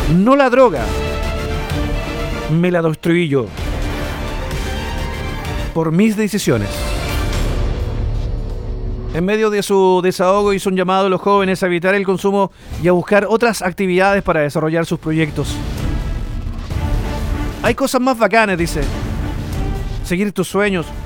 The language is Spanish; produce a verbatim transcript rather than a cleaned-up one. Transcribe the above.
no la droga. Me la destruí yo. Por mis decisiones. En medio de su desahogo hizo un llamado a los jóvenes a evitar el consumo y a buscar otras actividades para desarrollar sus proyectos. Hay cosas más bacanas, dice. Seguir tus sueños,